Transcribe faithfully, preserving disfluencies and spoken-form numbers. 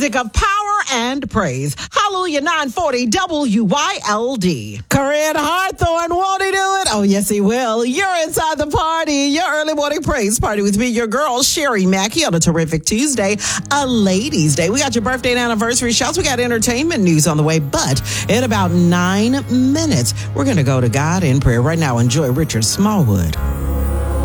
music of power and praise. Hallelujah, nine forty W Y L D. Corinne Harthorne, won't he do it? Oh, yes, he will. You're inside the party, your early morning praise party with me, your girl, Sherry Mackey, on a terrific Tuesday, a ladies' day. We got your birthday and anniversary shouts. We got entertainment news on the way, but in about nine minutes, we're going to go to God in prayer. Right now, enjoy Richard Smallwood.